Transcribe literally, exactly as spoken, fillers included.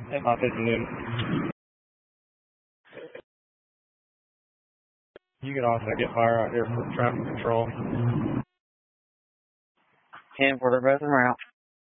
Hey, Bob, it's Newton. You can also get fire out here for traffic control. ten for the present route.